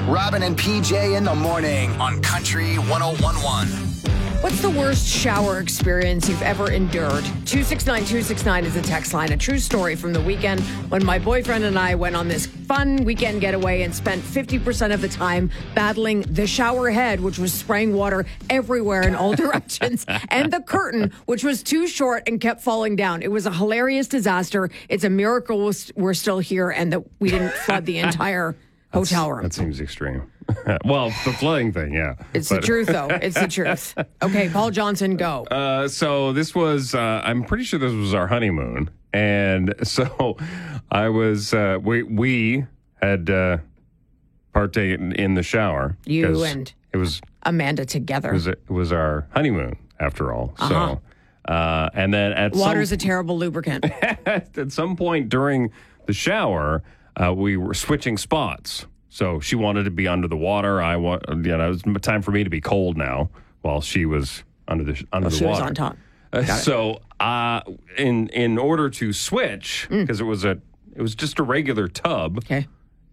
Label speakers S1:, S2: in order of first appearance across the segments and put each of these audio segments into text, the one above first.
S1: Robin and PJ in the morning on Country 101.1.
S2: What's the worst shower experience you've ever endured? 269-269 is the text line. A true story from the weekend when my boyfriend and I went on this fun weekend getaway and spent 50% of the time battling the shower head, which was spraying water everywhere in all directions, and the curtain, which was too short and kept falling down. It was a hilarious disaster. It's a miracle we're still here and that we didn't flood the entire hotel room.
S3: That seems extreme. Well, the flooding thing, yeah.
S2: It's the truth, though. It's the truth. Okay, Paul Johnson, go.
S3: So this was, I'm pretty sure this was our honeymoon. And so I was, we had partaken in the shower.
S2: You and
S3: it was
S2: Amanda together.
S3: It was our honeymoon, after all.
S2: Uh-huh.
S3: So, and then
S2: water's a terrible lubricant.
S3: at some point during the shower, we were switching spots. So she wanted to be under the water. It was time for me to be cold now while she was under the water.
S2: She was on top.
S3: So in order to switch, because it was just a regular tub.
S2: Okay.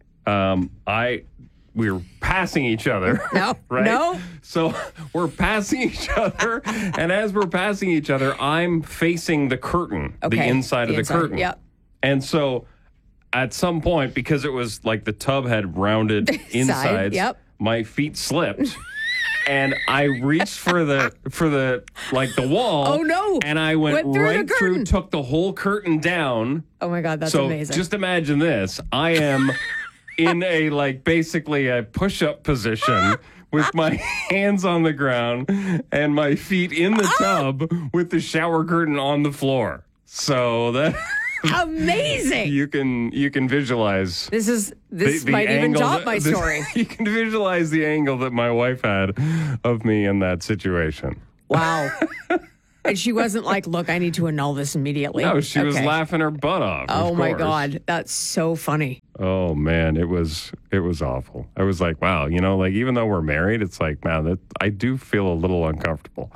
S3: We were passing each other.
S2: No,
S3: right?
S2: No.
S3: So we're passing each other, and as we're passing each other, I'm facing the curtain, the inside of the curtain.
S2: Yep.
S3: And so at some point, because it was like the tub had rounded insides, my feet slipped. And I reached for the wall.
S2: Oh no.
S3: And I went right through, took the whole curtain down.
S2: Oh my God, that's
S3: so
S2: amazing.
S3: Just imagine this. I am in basically a push-up position with my hands on the ground and my feet in the tub with the shower curtain on the floor. So that
S2: amazing.
S3: You can visualize.
S2: This might even top my story.
S3: You can visualize the angle that my wife had of me in that situation.
S2: Wow. And she wasn't like, look, I need to annul this immediately.
S3: No, she was laughing her butt off.
S2: Oh my God. That's so funny.
S3: Oh man, it was awful. I was like, wow, even though we're married, it's like, man, I do feel a little uncomfortable.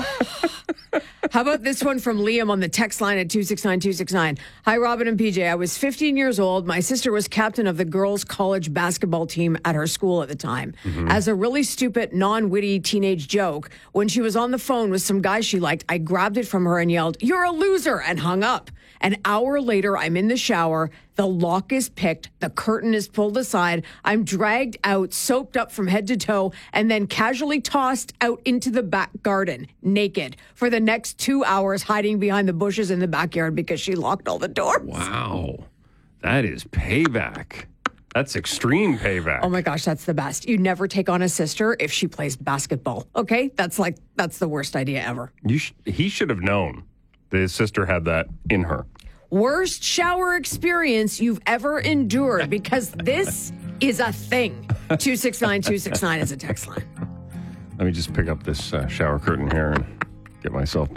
S2: How about this one from Liam on the text line at 269-269? Hi, Robin and PJ. I was 15 years old. My sister was captain of the girls' college basketball team at her school at the time. Mm-hmm. As a really stupid, non-witty teenage joke, when she was on the phone with some guy she liked, I grabbed it from her and yelled, "You're a loser," and hung up. An hour later, I'm in the shower. The lock is picked. The curtain is pulled aside. I'm dragged out, soaped up from head to toe, and then casually tossed out into the back garden, naked, for the next 2 hours, hiding behind the bushes in the backyard because she locked all the doors.
S3: Wow. That is payback. That's extreme payback.
S2: Oh my gosh, that's the best. You never take on a sister if she plays basketball. Okay? That's the worst idea ever.
S3: He should have known that his sister had that in her.
S2: Worst shower experience you've ever endured, because this is a thing. 269-269 is a text line.
S3: Let me just pick up this shower curtain here and get myself